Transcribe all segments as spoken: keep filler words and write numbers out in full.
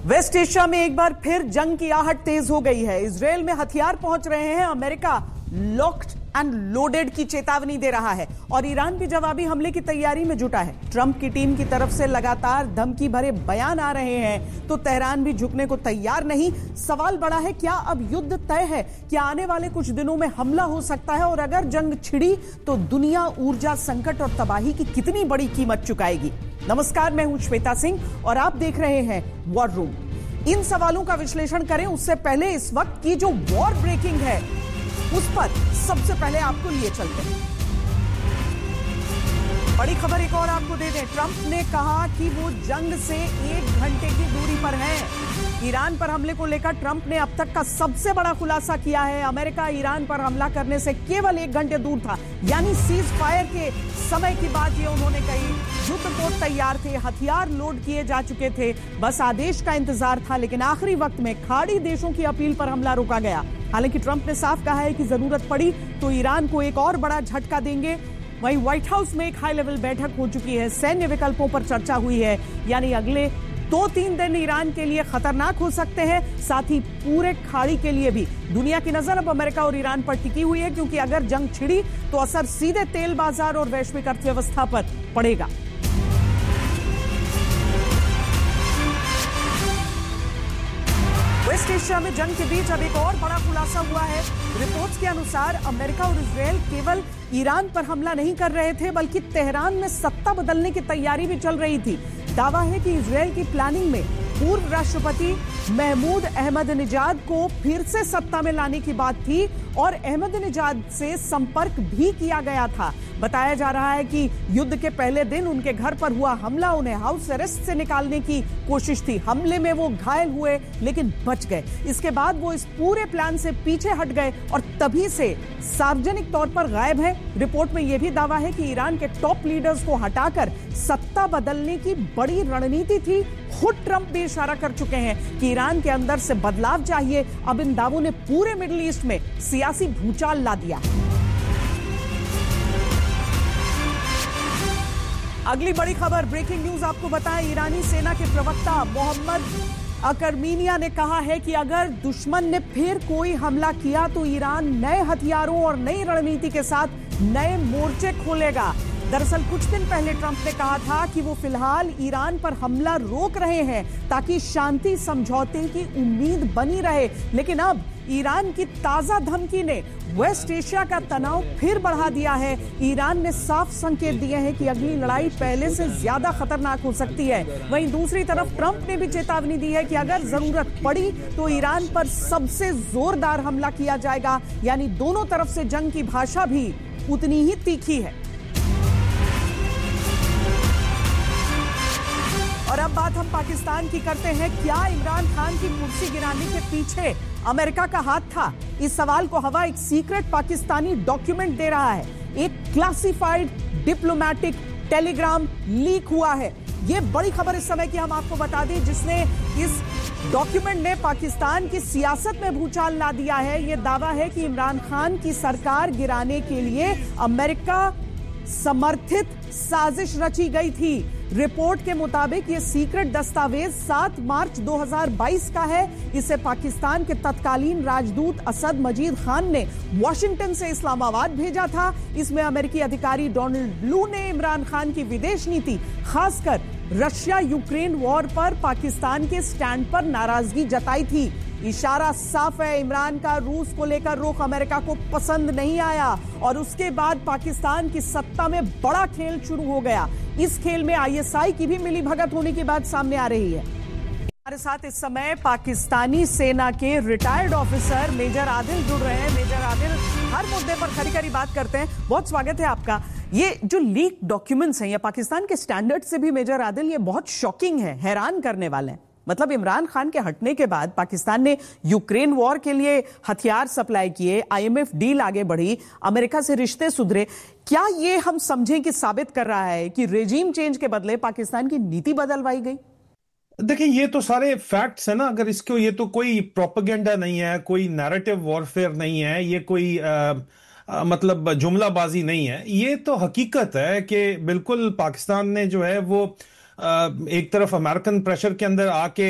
Waste Asia में एक बार फिर जंग की आहट तेज हो गई है। इजरायल में हथियार पहुंच रहे हैं। अमेरिका लॉक्ड एंड लोडेड की चेतावनी दे रहा है और ईरान भी जवाबी हमले की तैयारी में जुटा है। ट्रंप की टीम की तरफ से लगातार धमकी भरे बयान आ रहे हैं तो तेहरान भी झुकने को तैयार नहीं। सवाल बड़ा है, क्या अब युद्ध तय है? क्या आने वाले कुछ दिनों में हमला हो सकता है? और अगर जंग छिड़ी तो दुनिया ऊर्जा संकट और तबाही की कितनी बड़ी कीमत चुकाएगी? नमस्कार, मैं हूं श्वेता सिंह और आप देख रहे हैं वॉर रूम। इन सवालों का विश्लेषण करें उससे पहले इस वक्त की जो वॉर ब्रेकिंग है उस पर सबसे पहले आपको लिए चलते हैं। बड़ी खबर एक और आपको दे दें। ट्रंप ने कहा कि वो जंग से एक घंटे की दूरी पर हैं। ईरान पर हमले को लेकर ट्रंप ने अब तक का सबसे बड़ा खुलासा किया है। अमेरिका ईरान पर हमला करने से केवल एक घंटे दूर था, यानी सीज फायर के समय की बात ये उन्होंने कही। युद्ध को तैयार थे, हथियार लोड किए जा चुके थे, बस आदेश का इंतजार था। लेकिन आखिरी वक्त में खाड़ी देशों की अपील पर हमला रोका गया। हालांकि ट्रंप ने साफ कहा है कि जरूरत पड़ी तो ईरान को एक और बड़ा झटका देंगे। वहीं व्हाइट हाउस में एक हाई लेवल बैठक हो चुकी है, सैन्य विकल्पों पर चर्चा हुई है, यानी अगले दो तीन दिन ईरान के लिए खतरनाक हो सकते हैं, साथ ही पूरे खाड़ी के लिए भी। दुनिया की नजर अब अमेरिका और ईरान पर टिकी हुई है, क्योंकि अगर जंग छिड़ी तो असर सीधे तेल बाजार और वैश्विक अर्थव्यवस्था पर पड़ेगा। वेस्ट एशिया में जंग के बीच अब एक और बड़ा खुलासा हुआ है। रिपोर्ट्स के अनुसार अमेरिका और इजरायल केवल ईरान पर हमला नहीं कर रहे थे, बल्कि तेहरान में सत्ता बदलने की तैयारी भी चल रही थी। दावा है कि इजरायल की प्लानिंग में पूर्व राष्ट्रपति महमूद अहमदनेजाद को फिर से सत्ता में लाने की बात थी और अहमदनेजाद से संपर्क भी किया गया था। बताया जा रहा है कि युद्ध के पहले दिन उनके घर पर हुआ हमला उन्हें हाउस अरेस्ट से निकालने की कोशिश थी। हमले में वो घायल हुए लेकिन बच गए। इसके बाद वो इस पूरे प्लान से पीछे हट गए और तभी से सार्वजनिक तौर पर गायब है। रिपोर्ट में यह भी दावा है कि ईरान के टॉप लीडर्स को हटाकर सत्ता बदलने की बड़ी रणनीति थी। खुद ट्रंप भी इशारा कर चुके हैं कि ईरान के अंदर से बदलाव चाहिए। अब इन दावों ने पूरे मिडिल ईस्ट में सियासी भूचाल ला दिया है। अगली बड़ी खबर, ब्रेकिंग न्यूज आपको बताएं। ईरानी सेना के प्रवक्ता मोहम्मद अकरमीनिया ने कहा है कि अगर दुश्मन ने फिर कोई हमला किया तो ईरान नए हथियारों और नई रणनीति के साथ नए मोर्चे खोलेगा। दरअसल कुछ दिन पहले ट्रंप ने कहा था कि वो फिलहाल ईरान पर हमला रोक रहे हैं ताकि शांति समझौते की उम्मीद बनी रहे, लेकिन अब ईरान की ताजा धमकी ने वेस्ट एशिया का तनाव फिर बढ़ा दिया है। ईरान ने साफ संकेत दिए हैं कि अगली लड़ाई पहले से ज्यादा खतरनाक हो सकती है। वहीं दूसरी तरफ ट्रंप ने भी चेतावनी दी है कि अगर जरूरत पड़ी तो ईरान पर सबसे जोरदार हमला किया जाएगा, यानी दोनों तरफ से जंग की भाषा भी उतनी ही तीखी है। और अब बात हम पाकिस्तान की करते हैं। क्या इमरान खान की कुर्सी गिराने के पीछे अमेरिका का हाथ था? इस सवाल को हवा एक सीक्रेट पाकिस्तानी डॉक्यूमेंट दे रहा है। एक क्लासिफाइड डिप्लोमैटिक टेलीग्राम लीक हुआ है। यह बड़ी खबर इस समय की हम आपको बता दें, जिसने इस डॉक्यूमेंट ने पाकिस्तान की सियासत में भूचाल ला दिया है। यह दावा है कि इमरान खान की सरकार गिराने के लिए अमेरिका समर्थित साजिश रची गई थी। रिपोर्ट के मुताबिक ये सीक्रेट दस्तावेज सात मार्च दो हज़ार बाईस का है। इसे पाकिस्तान के तत्कालीन राजदूत असद मजीद खान ने वॉशिंगटन से इस्लामाबाद भेजा था। इसमें अमेरिकी अधिकारी डोनाल्ड लू ने इमरान खान की विदेश नीति, खासकर रशिया यूक्रेन वॉर पर पाकिस्तान के स्टैंड पर नाराजगी जताई थी। इशारा साफ है, इमरान का रूस को लेकर रुख अमेरिका को पसंद नहीं आया और उसके बाद पाकिस्तान की सत्ता में बड़ा खेल शुरू हो गया। इस खेल में आईएसआई की भी मिलीभगत होने की बात सामने आ रही है। हमारे साथ इस समय पाकिस्तानी सेना के रिटायर्ड ऑफिसर मेजर आदिल जुड़ रहे हैं। मेजर आदिल, हर मुद्दे पर खरी खरी बात करते हैं, बहुत स्वागत है आपका। ये जो लीक डॉक्यूमेंट्स हैं, ये पाकिस्तान के स्टैंडर्ड से भी मेजर आदिल ये बहुत शॉकिंग है, हैरान करने वाले हैं। मतलब इमरान खान के हटने के बाद पाकिस्तान ने यूक्रेन वॉर के लिए हथियार सप्लाई किए, आईएमएफ डील आगे बढ़ी, अमेरिका से रिश्ते सुधरे। क्या ये हम समझें कि साबित कर रहा है कि रेजिम चेंज के बदले पाकिस्तान की नीति बदलवाई गई? देखिए, ये तो सारे फैक्ट्स है ना। अगर इसको, ये तो कोई प्रोपेगेंडा नहीं है, कोई नैरेटिव वॉरफेयर नहीं है, ये कोई आ, आ, मतलब जुमलाबाजी नहीं है। ये तो हकीकत है कि बिल्कुल पाकिस्तान ने जो है वो एक तरफ अमेरिकन प्रेशर के अंदर आके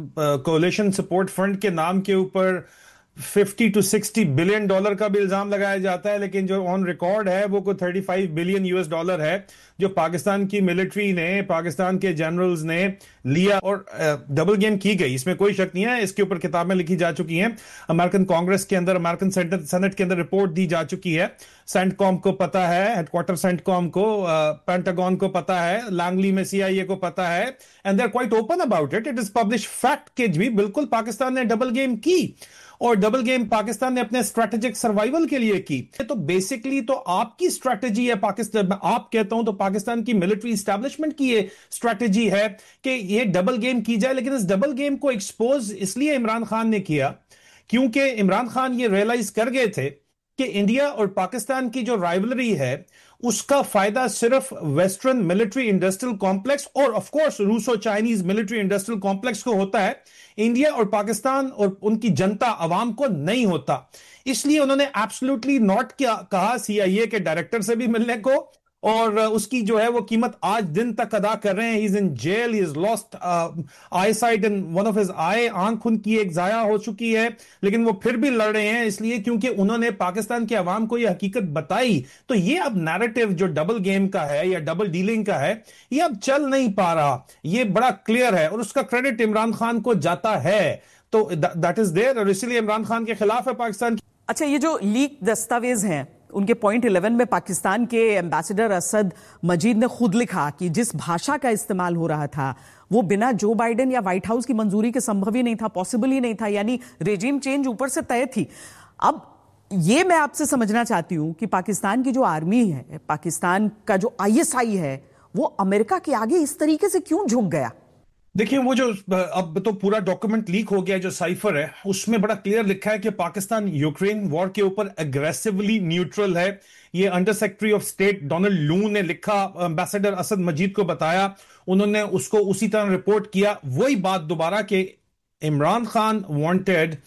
कोलिशन सपोर्ट फंड के नाम के ऊपर fifty to sixty billion dollar का भी इल्जाम लगाया जाता है, लेकिन जो ऑन रिकॉर्ड है वो कोई thirty five billion US dollar है जो पाकिस्तान की मिलिट्री ने, पाकिस्तान के जनरल्स ने लिया और डबल गेम की गई। इसमें कोई शक नहीं है, इसके ऊपर किताबें लिखी जा चुकी हैं। अमेरिकन कांग्रेस के अंदर, अमेरिकन सेनेट के अंदर रिपोर्ट दी जा चुकी है। सेंटकॉम को पता है, हेडक्वार्टर सेंटकॉम को, पेंटागन को पता है, लैंगली में सीआईए को पता है, and they are quite open about it. It is publish fact के भी बिल्कुल पाकिस्तान ने डबल गेम की, और डबल गेम पाकिस्तान ने अपने स्ट्रेटेजिक सर्वाइवल के लिए की। तो बेसिकली तो आपकी स्ट्रेटेजी है पाकिस्तान, आप कहता हूं तो पाकिस्तान की मिलिट्री एस्टैब्लिशमेंट की ये स्ट्रेटेजी है कि ये डबल गेम की जाए। लेकिन इस डबल गेम को एक्सपोज इसलिए इमरान खान ने किया क्योंकि इमरान खान ये रियलाइज कर गए थे कि इंडिया और पाकिस्तान की जो राइवलरी है उसका फायदा सिर्फ वेस्टर्न मिलिट्री इंडस्ट्रियल कॉम्प्लेक्स और of course Rousseau Chinese military industrial complex को होता है, इंडिया और पाकिस्तान और उनकी जनता अवाम को नहीं होता। इसलिए उन्होंने एब्सोल्युटली नॉट कहा सीआईए के डायरेक्टर से भी मिलने को, और उसकी जो है वो कीमत आज दिन तक अदा कर रहे हैं। He is in jail, he is lost I site in one of his आई, आंख उनकी एक जाया हो चुकी है, लेकिन वो फिर भी लड़ रहे हैं इसलिए क्योंकि उन्होंने पाकिस्तान के अवाम को ये हकीकत बताई। तो ये अब नैरेटिव जो डबल गेम का है या डबल डीलिंग का है, ये अब चल नहीं पा रहा, ये बड़ा क्लियर है और उसका क्रेडिट इमरान खान को जाता है। तो दैट इज देयर, और इसलिए इमरान खान के खिलाफ है पाकिस्तान। अच्छा, ये जो लीक दस्तावेज हैं उनके पॉइंट इलेवन में पाकिस्तान के एम्बेसडर असद मजीद ने खुद लिखा कि जिस भाषा का इस्तेमाल हो रहा था वो बिना जो बाइडेन या व्हाइट हाउस की मंजूरी के संभव ही नहीं था, पॉसिबल ही नहीं था, यानी रेजिम चेंज ऊपर से तय थी। अब ये मैं आपसे समझना चाहती हूं कि पाकिस्तान की जो आर्मी है, पाकिस्तान का जो आईएसआई है, वो अमेरिका के आगे इस तरीके से क्यों झुक गया? देखिए, वो जो अब तो पूरा डॉक्यूमेंट लीक हो गया जो साइफर है, उसमें बड़ा क्लियर लिखा है कि पाकिस्तान यूक्रेन वॉर के ऊपर एग्रेसिवली न्यूट्रल है। ये under secretary of state Donald लू ने लिखा, एम्बेसडर असद मजीद को बताया, उन्होंने उसको उसी तरह रिपोर्ट किया। वही बात दोबारा कि इमरान खान वांटेड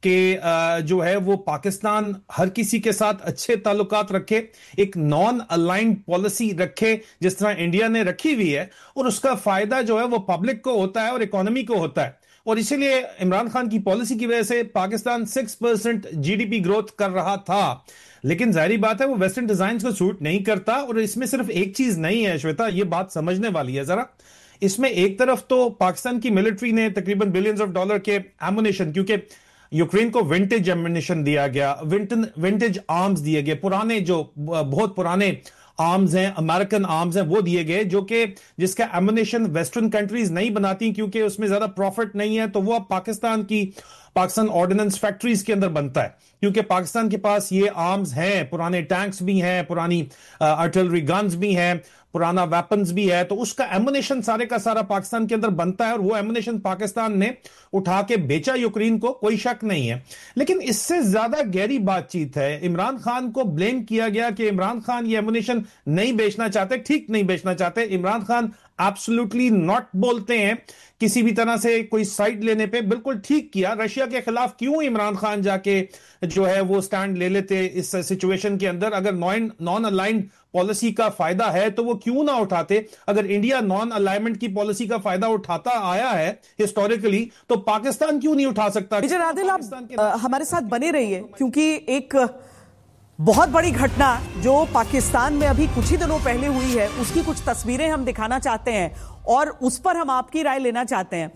कि जो है वो पाकिस्तान हर किसी के साथ अच्छे ताल्लुकात रखे, एक नॉन अलाइंड पॉलिसी रखे जिस तरह इंडिया ने रखी हुई है, और उसका फायदा जो है वो पब्लिक को होता है और इकोनॉमी को होता है। और इसीलिए इमरान खान की पॉलिसी की वजह से Pakistan six percent GDP growth कर रहा था। लेकिन जाहिर बात है वो वेस्टर्न डिजाइन को सूट नहीं करता। और इसमें सिर्फ एक चीज नहीं है श्वेता, ये बात समझने वाली है जरा। इसमें एक तरफ तो पाकिस्तान की मिलिट्री ने तकरीबन बिलियंस ऑफ डॉलर के एमुनेशन, क्योंकि यूक्रेन को विंटेज एमुनेशन दिया गया, विंटेज आर्म्स दिए गए, पुराने जो बहुत पुराने आर्म्स हैं, अमेरिकन आर्म्स हैं, वो दिए गए, जो कि जिसका एमुनेशन वेस्टर्न कंट्रीज नहीं बनाती क्योंकि उसमें ज्यादा प्रॉफिट नहीं है। तो वो अब पाकिस्तान की पाकिस्तान ऑर्डिनेंस फैक्ट्रीज के अंदर बनता है, क्योंकि पाकिस्तान के पास ये आर्म्स हैं, पुराने टैंक्स भी हैं, पुरानी आर्टिलरी गन्स भी हैं, पुराना वेपन्स भी है। तो उसका एमुनेशन सारे का सारा पाकिस्तान के अंदर बनता है, और वो एमुनेशन पाकिस्तान ने उठा के बेचा यूक्रेन को, कोई शक नहीं है। लेकिन इससे ज्यादा गहरी बातचीत है, इमरान खान को ब्लेम किया गया कि इमरान खान ये एमुनेशन नहीं बेचना चाहते, ठीक नहीं बेचना चाहते। इमरान खान एब्सोल्युटली नॉट बोलते हैं किसी भी तरह से कोई साइड लेने पे, बिल्कुल ठीक किया। रशिया के खिलाफ क्यों इमरान खान जाके जो है वो स्टैंड ले लेते इस सिचुएशन के अंदर? अगर नॉन नॉन अलाइंड पॉलिसी का फायदा है तो वो क्यों ना उठाते? अगर इंडिया नॉन अलाइनमेंट की पॉलिसी का फायदा उठाता आया है हिस्टोरिकली, तो पाकिस्तान क्यों नहीं उठा सकता? मेजर आदिल, आप हमारे साथ बने रहिए, क्योंकि एक बहुत बड़ी घटना जो पाकिस्तान में अभी कुछ ही दिनों पहले हुई है, उसकी कुछ तस्वीरें हम दिखाना चाहते हैं और उस पर हम आपकी राय लेना चाहते हैं।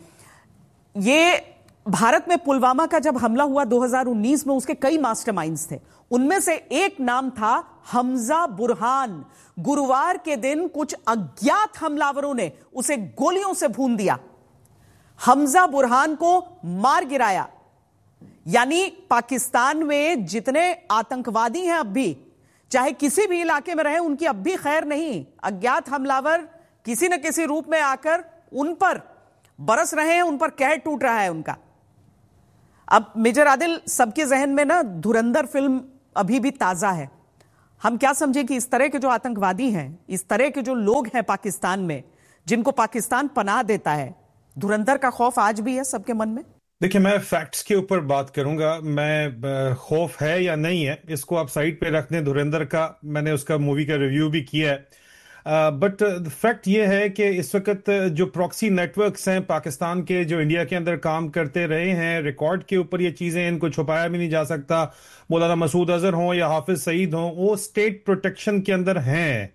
ये भारत में पुलवामा का जब हमला हुआ दो हज़ार उन्नीस में, उसके कई मास्टरमाइंड्स थे। उनमें से एक नाम था हमजा बुरहान। गुरुवार के दिन कुछ अज्ञात हमलावरों ने उसे गोलियों से भून दिया, हमजा बुरहान को मार गिराया। यानी पाकिस्तान में जितने आतंकवादी हैं अब भी, चाहे किसी भी इलाके में रहे, उनकी अब भी खैर नहीं। अज्ञात हमलावर किसी न किसी रूप में आकर उन पर बरस रहे हैं, उन पर कहर टूट रहा है उनका। अब मेजर आदिल, सबके जहन में ना धुरंधर फिल्म अभी भी ताजा है। हम क्या समझे कि इस तरह के जो आतंकवादी हैं, इस तरह के जो लोग हैं पाकिस्तान में, जिनको पाकिस्तान पनाह देता है, धुरंधर का खौफ आज भी है सबके मन में? देखिए, मैं फैक्ट्स के ऊपर बात करूंगा। मैं खौफ है या नहीं है इसको आप साइड पे रख दें। धुरंधर का मैंने उसका मूवी का रिव्यू भी किया है। बट फैक्ट ये है कि इस वक्त जो प्रॉक्सी नेटवर्क्स हैं पाकिस्तान के, जो इंडिया के अंदर काम करते रहे हैं, रिकॉर्ड के ऊपर ये चीज़ें, इनको छुपाया भी नहीं जा सकता। मौलाना मसूद अजहर हों या हाफिज सईद हों, वो स्टेट प्रोटेक्शन के अंदर हैं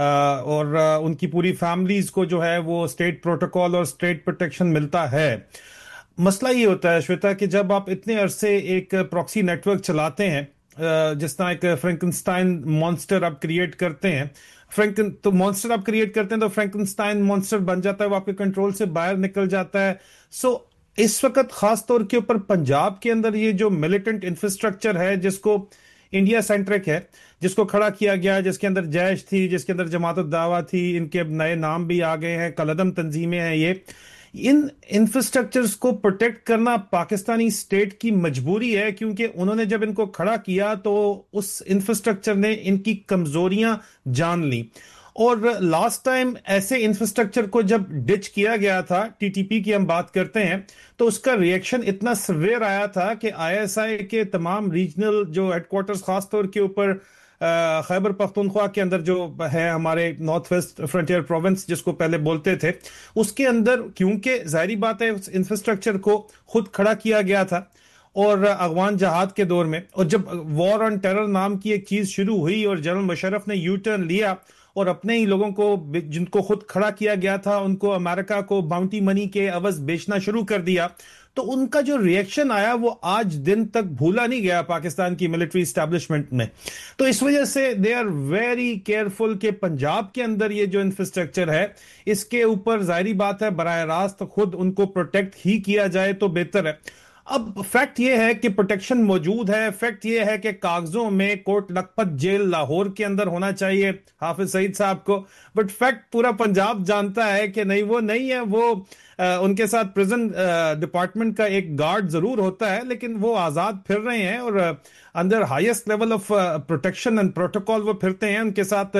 और उनकी पूरी फैमिलीज को जो है वो स्टेट प्रोटोकॉल और स्टेट प्रोटेक्शन मिलता है। मसला ये होता है श्वेता कि जब आप इतने अरसे एक प्रॉक्सी नेटवर्क चलाते हैं, जिस तरह एक फ्रैंकनस्टाइन मॉन्स्टर आप क्रिएट करते हैं, फ्रैंकन तो मॉन्स्टर आप क्रिएट करते हैं तो फ्रैंकनस्टाइन मॉन्स्टर बन जाता है, वो आपके कंट्रोल से बाहर निकल जाता है। सो इस वक्त खास तौर के ऊपर पंजाब के अंदर ये जो मिलिटेंट इंफ्रास्ट्रक्चर है, जिसको इंडिया सेंट्रिक है, जिसको खड़ा किया गया, जिसके अंदर जैश थी, जिसके अंदर जमात दावा थी, इनके अब नए नाम भी आ गए हैं, कलदम तंजीमें हैं, ये इन इंफ्रास्ट्रक्चर्स को प्रोटेक्ट करना पाकिस्तानी स्टेट की मजबूरी है, क्योंकि उन्होंने जब इनको खड़ा किया तो उस इंफ्रास्ट्रक्चर ने इनकी कमजोरियां जान ली। और लास्ट टाइम ऐसे इंफ्रास्ट्रक्चर को जब डिच किया गया था, टीटीपी की हम बात करते हैं, तो उसका रिएक्शन इतना सवेर आया था कि आईएसआई के तमाम रीजनल जो हेडक्वार्टर्स खास तौर के ऊपर खैबर पख्तूनख्वा के अंदर जो है हमारे नॉर्थ वेस्ट फ्रंटियर प्रोविंस जिसको पहले बोलते थे, उसके अंदर क्योंकि जाहिर बात है उस इंफ्रास्ट्रक्चर को खुद खड़ा किया गया था और अफगान जहाद के दौर में, और जब वॉर ऑन टेरर नाम की एक चीज शुरू हुई और जनरल मुशर्रफ ने यू टर्न लिया और अपने ही लोगों को जिनको खुद खड़ा किया गया था उनको अमेरिका को बाउंटी मनी के अवज बेचना शुरू कर दिया, तो उनका जो रिएक्शन आया वो आज दिन तक भूला नहीं गया पाकिस्तान की मिलिट्री एस्टैब्लिशमेंट में। तो इस वजह से दे आर वेरी केयरफुल कि पंजाब के अंदर ये जो इंफ्रास्ट्रक्चर है इसके ऊपर जाहिर बात है बराह रास्त खुद उनको प्रोटेक्ट ही किया जाए तो बेहतर है। अब फैक्ट ये है कि प्रोटेक्शन मौजूद है, फैक्ट ये है कि कागजों में कोट लखपत जेल लाहौर के अंदर होना चाहिए हाफिज सईद साहब को, बट फैक्ट पूरा पंजाब जानता है कि नहीं, वो नहीं है। वो आ, उनके साथ प्रिजन डिपार्टमेंट का एक गार्ड जरूर होता है, लेकिन वो आजाद फिर रहे हैं और अंदर highest level of protection and protocol वो फिरते हैं। उनके साथ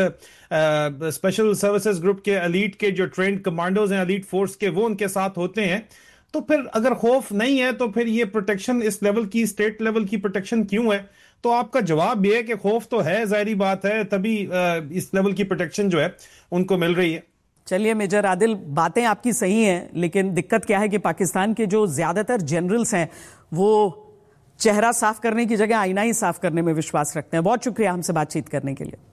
स्पेशल सर्विसेज ग्रुप के एलीट के जो ट्रेंड कमांडोज हैं, एलीट फोर्स के, वो उनके साथ होते हैं। तो फिर अगर खौफ नहीं है तो फिर ये प्रोटेक्शन इस लेवल की, स्टेट लेवल की प्रोटेक्शन क्यों है? तो आपका जवाब ये है कि खौफ तो है, जाहिर बात है, तभी इस लेवल की प्रोटेक्शन जो है उनको मिल रही है। चलिए मेजर आदिल, बातें आपकी सही हैं, लेकिन दिक्कत क्या है कि पाकिस्तान के जो ज्यादातर जनरल्स हैं वो चेहरा साफ करने की जगह आईना ही साफ करने में विश्वास रखते हैं। बहुत शुक्रिया हमसे बातचीत करने के लिए।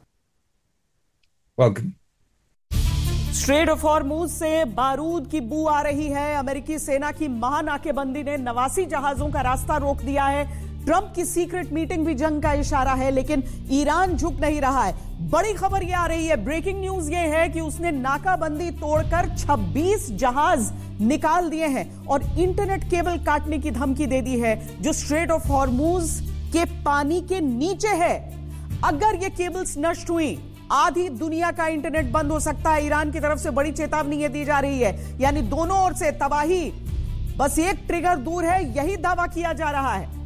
वेलकम। स्ट्रेट ऑफ हॉर्मुज से बारूद की बू आ रही है। अमेरिकी सेना की महानाकेबंदी ने नवासी जहाजों का रास्ता रोक दिया है। ट्रंप की सीक्रेट मीटिंग भी जंग का इशारा है, लेकिन ईरान झुक नहीं रहा है। बड़ी खबर यह आ रही है, ब्रेकिंग न्यूज यह है कि उसने नाकाबंदी तोड़कर छब्बीस जहाज निकाल दिए हैं और इंटरनेट केबल काटने की धमकी दे दी है जो स्ट्रेट ऑफ हॉर्मुज के पानी के नीचे है। अगर ये केबल्स नष्ट हुई, आधी दुनिया का इंटरनेट बंद हो सकता है। ईरान की तरफ से बड़ी चेतावनी ये दी जा रही है, यानी दोनों ओर से तबाही बस एक ट्रिगर दूर है, यही दावा किया जा रहा है।